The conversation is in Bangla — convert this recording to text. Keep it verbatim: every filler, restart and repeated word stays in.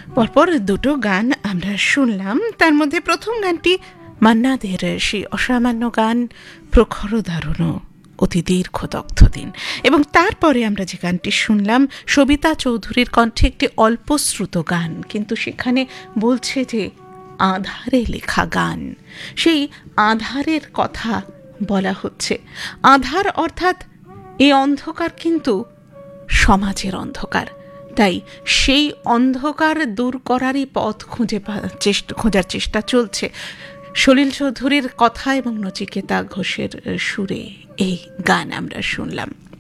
পরপর দুটো গান আমরা শুনলাম। তার মধ্যে প্রথম গানটি মান্না দের সেই অসামান্য গান প্রখর দারুণ অতি দীর্ঘ দগ্ধ দিন, এবং তারপরে আমরা যে গানটি শুনলাম সবিতা চৌধুরীর কণ্ঠে একটি অল্পশ্রুত গান, কিন্তু সেখানে বলছে যে আধারে লেখা গান। সেই আধারের কথা বলা হচ্ছে। আধার অর্থাৎ এই অন্ধকার কিন্তু সমাজের অন্ধকার, তাই সেই অন্ধকার দূর করারই পথ খুঁজে চেষ্টা খোঁজার চেষ্টা চলছে। সলিল চৌধুরীর কথা এবং নচিকেতা ঘোষের সুরে এই গান আমরা শুনলাম।